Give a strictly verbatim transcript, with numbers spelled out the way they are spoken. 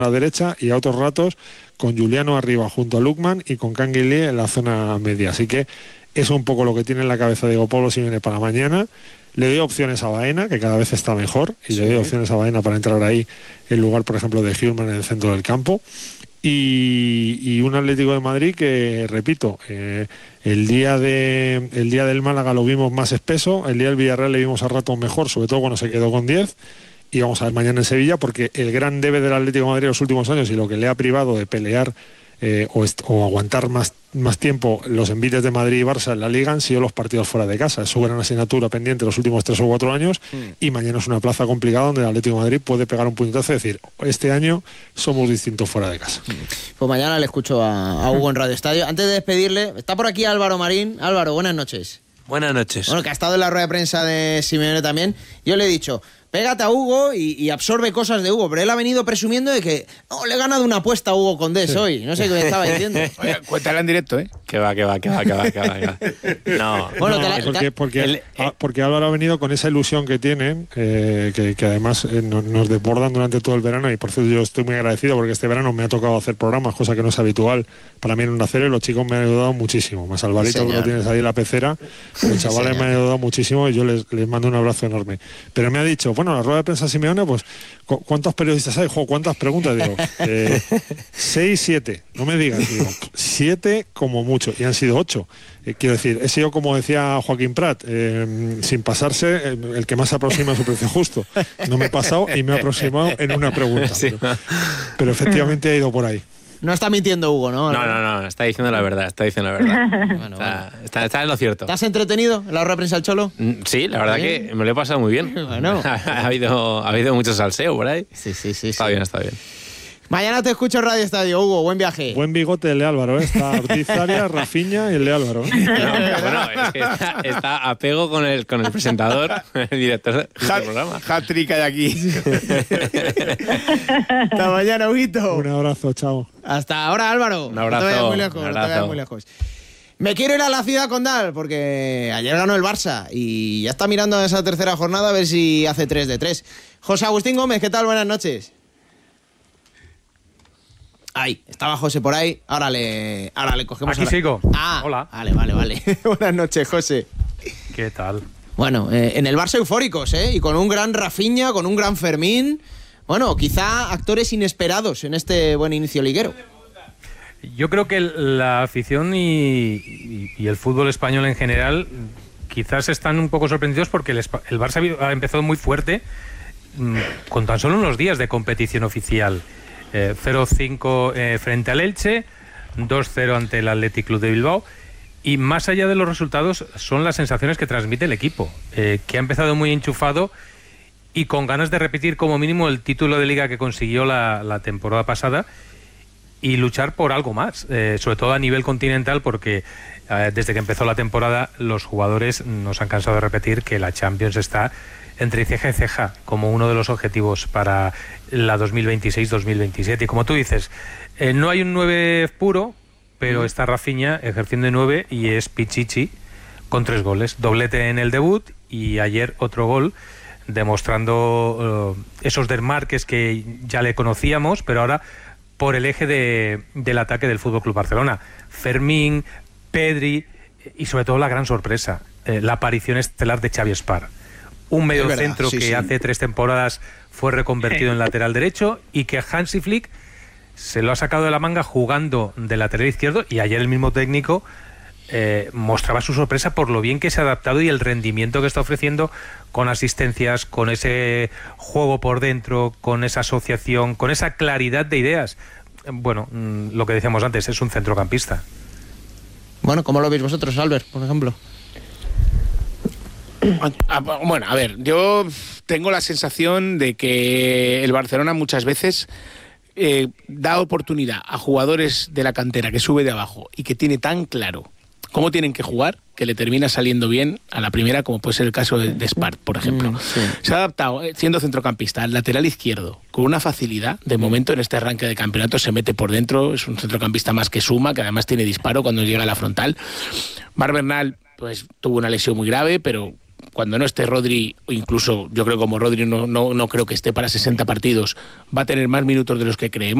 la derecha y a otros ratos con Juliano arriba junto a Lukman y con Canguilí en la zona media. Así que eso es un poco lo que tiene en la cabeza Diego Pablo Simeone para mañana. Le doy opciones a Baena, que cada vez está mejor, y sí. le doy opciones a Baena para entrar ahí en lugar, por ejemplo, de Hjulmand en el centro del campo. Y, y un Atlético de Madrid que, repito, eh, el día de el día del Málaga lo vimos más espeso, el día del Villarreal le vimos a ratos mejor, sobre todo cuando se quedó con diez. Y vamos a ver mañana en Sevilla, porque el gran debe del Atlético de Madrid en los últimos años y lo que le ha privado de pelear eh, o, est- o aguantar más, más tiempo los envites de Madrid y Barça en la Liga han sido los partidos fuera de casa. Es su gran asignatura pendiente los últimos tres o cuatro años mm. y mañana es una plaza complicada donde el Atlético de Madrid puede pegar un puñetazo y decir, este año somos distintos fuera de casa. Pues mañana le escucho a, a Hugo en Radio Estadio. Antes de despedirle, está por aquí Álvaro Marín. Álvaro, buenas noches. Buenas noches. Bueno, que ha estado en la rueda de prensa de Simeone también. Yo le he dicho, pégate a Hugo y, y absorbe cosas de Hugo, pero él ha venido presumiendo de que no, le he ganado una apuesta a Hugo Condés sí. hoy. No sé qué me estaba diciendo. Oye, cuéntala en directo, ¿eh? Que va, que va, que va, que va, que va. Que va. No, bueno, no te la, porque, te... porque, el, eh, porque Álvaro ha venido con esa ilusión que tienen, eh, que, que además eh, nos, nos desbordan durante todo el verano, y por cierto yo estoy muy agradecido porque este verano me ha tocado hacer programas, cosa que no es habitual para mí en un acero, y los chicos me han ayudado muchísimo. Más Alvarito, que lo tienes ahí en la pecera, los chavales me han ayudado muchísimo y yo les, les mando un abrazo enorme. Pero me ha dicho, bueno, la rueda de prensa Simeone, pues, ¿cuántos periodistas hay? Jo, ¿cuántas preguntas? Digo, eh, seis, siete, no me digas, digo, siete como mucho, y han sido ocho. Eh, quiero decir, he sido, como decía Joaquín Prat, eh, sin pasarse, eh, el que más se aproxima a su precio justo. No me he pasado y me he aproximado en una pregunta. Sí. Pero, pero efectivamente ha ido por ahí. No está mintiendo Hugo, ¿no? No, no, no, está diciendo la verdad, está diciendo la verdad. Bueno, está, bueno. Está, está en lo cierto. ¿Te has entretenido en la rueda de prensa del Cholo? Sí, la verdad ¿Sí? que me lo he pasado muy bien. Bueno. ha, habido, ha habido mucho salseo por ahí. Sí, sí, sí. Está sí. bien, está bien. Mañana te escucho en Radio Estadio, Hugo. Buen viaje. Buen bigote el de Álvaro, ¿eh? Está Ortiz Arias, Rafinha y el de Álvaro. ¿eh? No, bueno, es que está, está apego con el, con el presentador, el director del Hat, programa. Hat-trick hay aquí. Hasta mañana, Huguito. Un abrazo, chao. Hasta ahora, Álvaro. Un abrazo. No te vayas muy lejos, un no te vayas muy lejos. Me quiero ir a la ciudad condal porque ayer ganó el Barça y ya está mirando a esa tercera jornada a ver si hace tres de tres. José Agustín Gómez, ¿qué tal? Buenas noches. Ahí, estaba José por ahí. Ahora le, ahora le cogemos. Aquí a... sigo. Ah, hola. Vale, vale, vale. Buenas noches, José. ¿Qué tal? Bueno, eh, en el Barça eufóricos, ¿eh? Y con un gran Rafinha, con un gran Fermín. Bueno, quizá actores inesperados en este buen inicio liguero. Yo creo que la afición y, y, y el fútbol español en general quizás están un poco sorprendidos porque el, el Barça ha empezado muy fuerte mmm, con tan solo unos días de competición oficial. Eh, cero cinco eh, frente al Elche, dos cero ante el Athletic Club de Bilbao, y más allá de los resultados son las sensaciones que transmite el equipo, eh, que ha empezado muy enchufado y con ganas de repetir como mínimo el título de liga que consiguió la, la temporada pasada y luchar por algo más, eh, sobre todo a nivel continental, porque eh, desde que empezó la temporada los jugadores nos han cansado de repetir que la Champions está entre ceja y ceja como uno de los objetivos para la dos mil veintiséis dos mil veintisiete. Y como tú dices, eh, no hay un nueve puro, pero está Rafinha ejerciendo de nueve y es Pichichi con tres goles. Doblete en el debut y ayer otro gol, demostrando uh, esos desmarques que ya le conocíamos, pero ahora por el eje de, del ataque del F C Barcelona. Fermín, Pedri y sobre todo la gran sorpresa, eh, la aparición estelar de Xavi Espar. Un mediocentro sí, que sí. hace tres temporadas fue reconvertido en lateral derecho y que Hansi Flick se lo ha sacado de la manga jugando de lateral izquierdo, y ayer el mismo técnico eh, mostraba su sorpresa por lo bien que se ha adaptado y el rendimiento que está ofreciendo con asistencias, con ese juego por dentro, con esa asociación, con esa claridad de ideas. Bueno, lo que decíamos antes, es un centrocampista. Bueno, ¿cómo lo veis vosotros, Albert, por ejemplo? Bueno, a ver, yo tengo la sensación de que el Barcelona muchas veces eh, da oportunidad a jugadores de la cantera que sube de abajo y que tiene tan claro cómo tienen que jugar, que le termina saliendo bien a la primera, como puede ser el caso de, de Spart, por ejemplo. Mm, sí. Se ha adaptado, siendo centrocampista, al lateral izquierdo, con una facilidad. De momento, en este arranque de campeonato, se mete por dentro, es un centrocampista más que suma, que además tiene disparo cuando llega a la frontal. Marc Bernal, pues, tuvo una lesión muy grave, pero cuando no esté Rodri, o incluso yo creo como Rodri no, no, no creo que esté para sesenta partidos, va a tener más minutos de los que creemos.